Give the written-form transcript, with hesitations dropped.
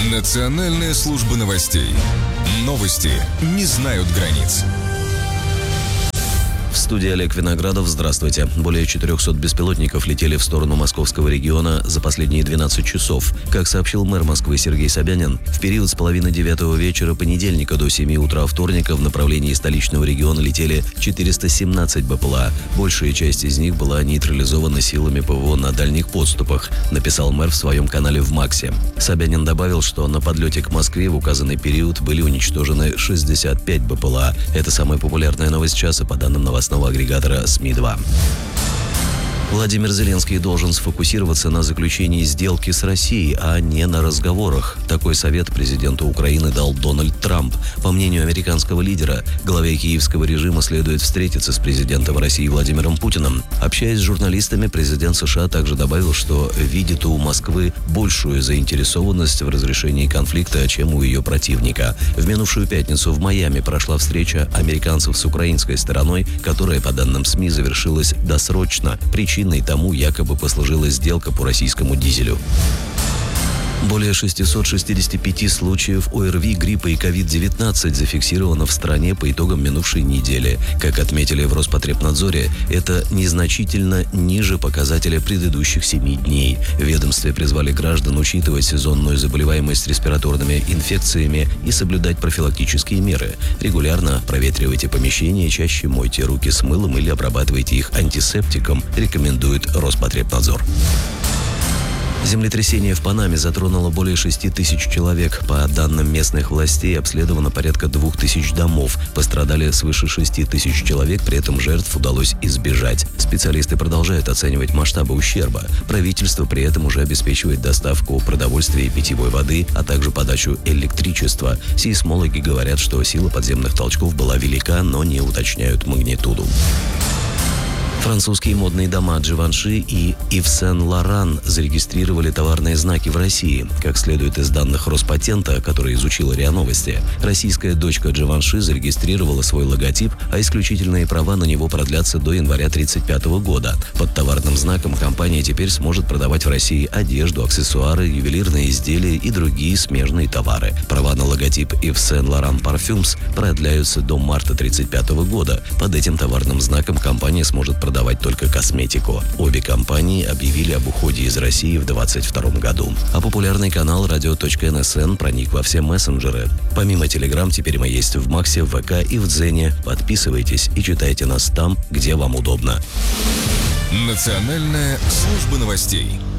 Национальная служба новостей. Новости не знают границ. В студии Олег Виноградов. Здравствуйте. Более 400 беспилотников летели в сторону московского региона за последние 12 часов. Как сообщил мэр Москвы Сергей Собянин, в период с половины 9 вечера понедельника до 7 утра вторника в направлении столичного региона летели 417 БПЛА. Большая часть из них была нейтрализована силами ПВО на дальних подступах, написал мэр в своем канале в Максе. Собянин добавил, что на подлете к Москве в указанный период были уничтожены 65 БПЛА. Это самая популярная новость часа по данным новостного агрегатора СМИ-2. Владимир Зеленский должен сфокусироваться на заключении сделки с Россией, а не на разговорах. Такой совет президенту Украины дал Дональд Трамп. По мнению американского лидера, главе киевского режима следует встретиться с президентом России Владимиром Путиным. Общаясь с журналистами, президент США также добавил, что видит у Москвы большую заинтересованность в разрешении конфликта, чем у ее противника. В минувшую пятницу в Майами прошла встреча американцев с украинской стороной, которая, по данным СМИ, завершилась досрочно. Причиной тому якобы послужила сделка по российскому дизелю. Более 665 случаев ОРВИ, гриппа и COVID-19 зафиксировано в стране по итогам минувшей недели. Как отметили в Роспотребнадзоре, это незначительно ниже показателя предыдущих 7 дней. В ведомстве призвали граждан учитывать сезонную заболеваемость респираторными инфекциями и соблюдать профилактические меры. Регулярно проветривайте помещения, чаще мойте руки с мылом или обрабатывайте их антисептиком, рекомендует Роспотребнадзор. Землетрясение в Панаме затронуло более 6 тысяч человек. По данным местных властей, обследовано порядка 2000 домов. Пострадали свыше 6 тысяч человек, при этом жертв удалось избежать. Специалисты продолжают оценивать масштабы ущерба. Правительство при этом уже обеспечивает доставку продовольствия и питьевой воды, а также подачу электричества. Сейсмологи говорят, что сила подземных толчков была велика, но не уточняют магнитуду. Французские модные дома Givenchy и Yves Saint Laurent зарегистрировали товарные знаки в России. Как следует из данных Роспатента, который изучила РИА Новости, российская дочка Givenchy зарегистрировала свой логотип, а исключительные права на него продлятся до января 1935 года. Под товарным знаком компания теперь сможет продавать в России одежду, аксессуары, ювелирные изделия и другие смежные товары. Права на логотип Yves Saint Laurent Parfums продляются до марта 1935 года. Под этим товарным знаком компания сможет продавать только косметику. Обе компании объявили об уходе из России в 2022 году. А популярный канал radio.nsn проник во все мессенджеры. Помимо Telegram, теперь мы есть в Максе, в ВК и в Дзене. Подписывайтесь и читайте нас там, где вам удобно. Национальная служба новостей.